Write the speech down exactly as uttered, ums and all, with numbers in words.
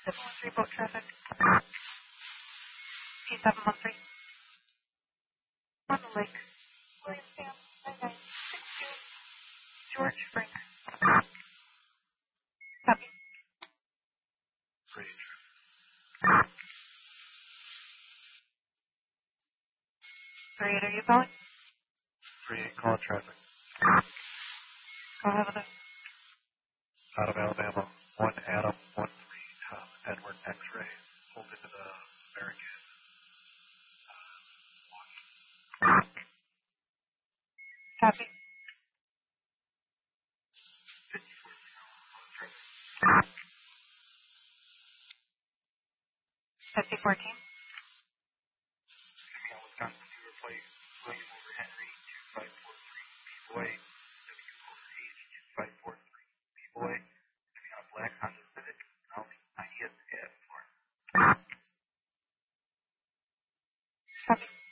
seven one three boat traffic. P seven one three. On the lake. William Sam, nine nine six two. George Frank. Copy. Range. three eight, are you calling? three eight, calling traffic. Go ahead with it. Out of Alabama, one Adam, one three Tom, Edward X-ray, hold into the American. Copy. fifty fourteen. Wisconsin to replace William over Henry, two five four three B-Boy, W over H, two five four three B-Boy, giving out black Honda Civic, Audi, I E S, at Florida. Copy.